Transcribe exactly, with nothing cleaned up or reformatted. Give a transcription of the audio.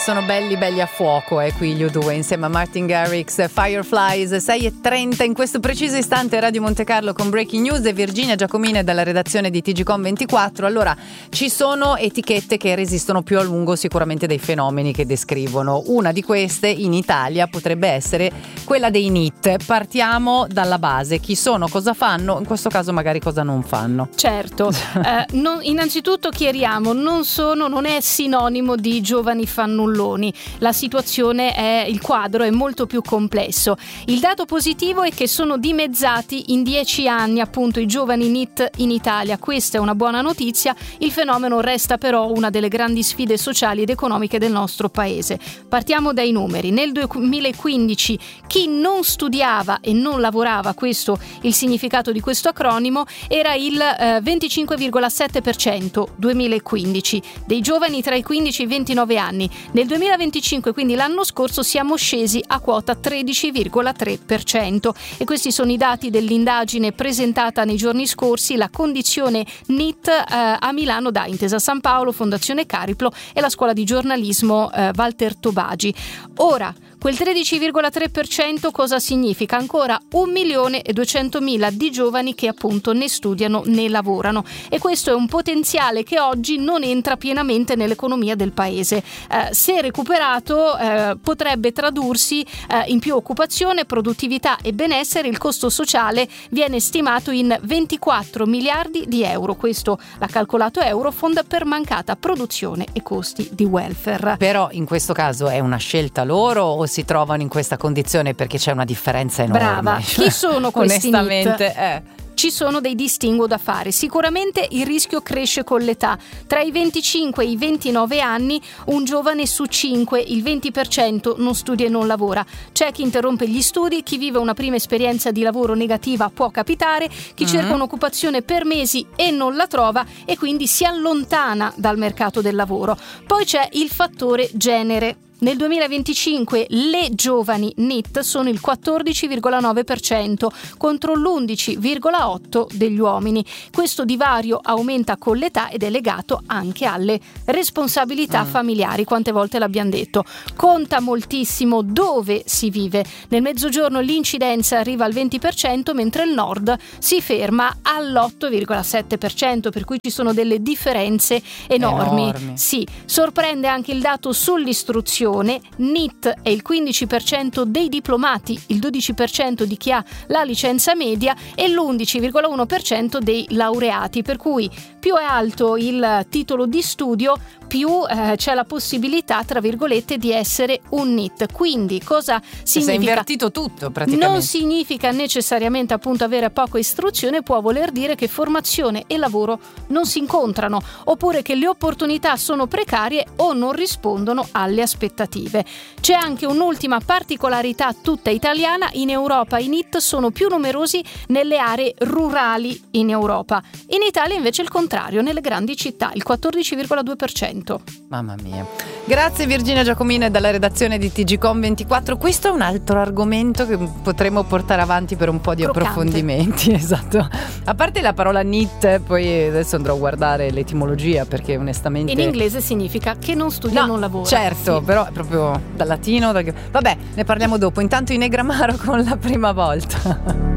Sono belli belli a fuoco, eh, qui gli U due insieme a Martin Garrix, Fireflies, sei e trenta in questo preciso istante Radio Monte Carlo con Breaking News e Virginia Giacomine dalla redazione di T G Com ventiquattro. Allora, ci sono etichette che resistono più a lungo sicuramente dei fenomeni che descrivono. Una di queste in Italia potrebbe essere quella dei N I T. Partiamo dalla base, chi sono, cosa fanno, in questo caso magari cosa non fanno. Certo, eh, non, innanzitutto chiariamo, non sono, non è sinonimo di giovani fannulloni. La situazione è, il quadro è molto più complesso. Il dato positivo è che sono dimezzati in dieci anni appunto i giovani N I T in Italia. Questa è una buona notizia. Il fenomeno resta però una delle grandi sfide sociali ed economiche del nostro paese. Partiamo dai numeri. Nel duemilaquindici chi non studiava e non lavorava, questo il significato di questo acronimo, era il eh, venticinque virgola sette per cento duemilaquindici dei giovani tra i quindici e i ventinove anni. Nel duemilaventicinque, quindi l'anno scorso, siamo scesi a quota tredici virgola tre per cento e questi sono i dati dell'indagine presentata nei giorni scorsi, la condizione N I T eh, a Milano da Intesa San Paolo, Fondazione Cariplo e la scuola di giornalismo eh, Walter Tobagi. Ora, quel tredici virgola tre per cento cosa significa? Ancora un milione e duecentomila di giovani che appunto né studiano né lavorano, e questo è un potenziale che oggi non entra pienamente nell'economia del paese. Eh, se recuperato eh, potrebbe tradursi eh, in più occupazione, produttività e benessere. Il costo sociale viene stimato in ventiquattro miliardi di euro, questo l'ha calcolato Eurofond, per mancata produzione e costi di welfare. Però in questo caso è una scelta loro o si trovano in questa condizione perché c'è una differenza enorme? Brava, chi sono questi onestamente N I T? eh. Ci sono dei distinguo da fare. Sicuramente il rischio cresce con l'età. Tra i venticinque e i ventinove anni un giovane su cinque, il venti per cento, non studia e non lavora. C'è chi interrompe gli studi, chi vive una prima esperienza di lavoro negativa, può capitare, chi mm-hmm. cerca un'occupazione per mesi e non la trova e quindi si allontana dal mercato del lavoro. Poi c'è il fattore genere. Nel duemilaventicinque le giovani N I T sono il quattordici virgola nove per cento contro l'undici virgola otto per cento degli uomini. Questo divario aumenta con l'età ed è legato anche alle responsabilità mm. familiari, quante volte l'abbiamo detto. Conta moltissimo dove si vive. Nel mezzogiorno l'incidenza arriva al venti per cento, mentre il nord si ferma all'otto virgola sette per cento, per cui ci sono delle differenze enormi. enormi. Sì, sorprende anche il dato sull'istruzione. N I T è il quindici per cento dei diplomati, il dodici per cento di chi ha la licenza media e l'undici virgola uno per cento dei laureati, per cui più è alto il titolo di studio più eh, c'è la possibilità, tra virgolette, di essere un N I T. Quindi cosa significa? Si è invertito tutto praticamente. Non significa necessariamente appunto avere poca istruzione, può voler dire che formazione e lavoro non si incontrano, oppure che le opportunità sono precarie o non rispondono alle aspettative. C'è anche un'ultima particolarità tutta italiana: in Europa i N I T sono più numerosi nelle aree rurali in Europa, in Italia invece il contrario, nelle grandi città, il quattordici virgola due per cento. Mamma mia. Grazie Virginia Giacomine dalla redazione di T G Com ventiquattro. Questo è un altro argomento che potremo portare avanti per un po' di Croccante. approfondimenti. Esatto. A parte la parola N I T, poi adesso andrò a guardare l'etimologia perché onestamente in inglese significa che non studia e no, non lavora. Certo, sì. però è proprio dal latino. Da... Vabbè, ne parliamo dopo. Intanto in Negramaro con La Prima Volta.